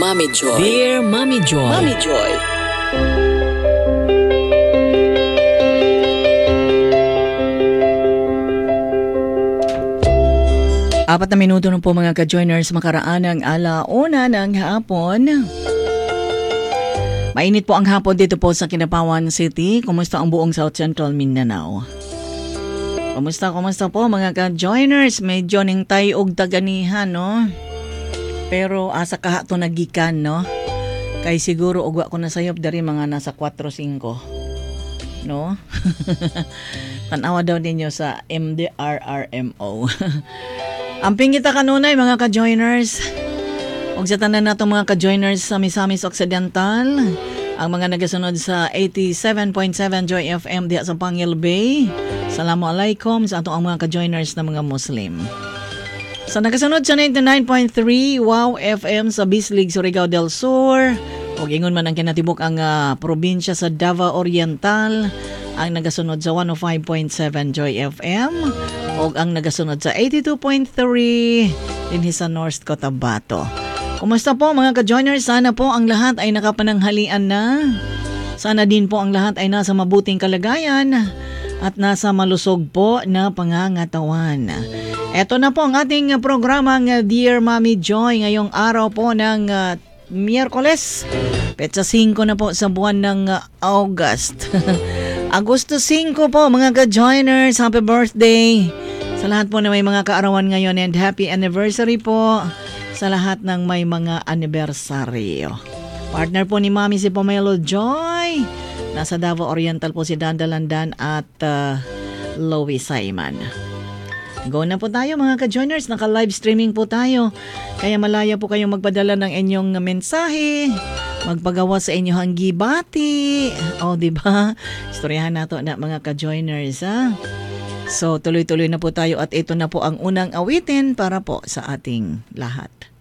Mommy Joy. Dear Mommy Joy. Mommy Joy. Apat na minuto na po mga ka-joiners, makaraan ng alauna ng hapon. Mainit po ang hapon dito po sa Kinapawan City. Kumusta ang buong South Central Mindanao? Kumusta po mga ka-joiners? Medyo ning tayo og taganihan, no? Pero asa kaha to nagikan, no? Kay siguro ugwa ko na sayop dari mga nasa 4-5, no? Tanawa daw ninyo sa MDRRMO. Amping kita kanunay mga ka-joiners. Og sa tanan nato mga ka-joiners sa Misamis Occidental, ang mga nagasunod sa 87.7 Joy FM diha sa Pangil Bay. Assalamualaikum sa ato ang mga ka-joiners na mga Muslim. Sa nagasunod sa 99.3 Wow FM sa Bislig, Surigao del Sur. Og ingon man ang kinatibok ang probinsya sa Davao Oriental. Ang nagasunod sa 105.7 Joy FM. O ang nagasunod sa 82.3 din sa North Cotabato. Kumusta po mga ka-joiners? Sana po ang lahat ay nakapananghalian na. Sana din po ang lahat ay nasa mabuting kalagayan at nasa malusog po na pangangatawan. Ito na po ang ating programang Dear Mommy Joy ngayong araw po ng Miyerkules. Petsa 5 na po sa buwan ng August. Agosto 5 po mga ka-joiners. Happy birthday! Sa lahat po na may mga kaarawan ngayon and happy anniversary po sa lahat ng may mga anibersaryo. Partner po ni Mami si Pomelo Joy. Nasa Davao Oriental po si Dandalandan at Louie Simon. Go na po tayo mga ka-joiners. Naka-live streaming po tayo. Kaya malaya po kayong magpadala ng inyong mensahe. Magpagawa sa inyong gibati. O, diba? Istoryahan nato na mga ka-joiners, ha? So, tuloy-tuloy na po tayo at ito na po ang unang awitin para po sa ating lahat.